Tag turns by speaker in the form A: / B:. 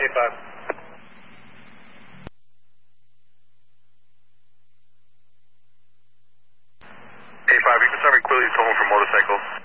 A: A5. A5, you can tell me clearly someone from motorcycle.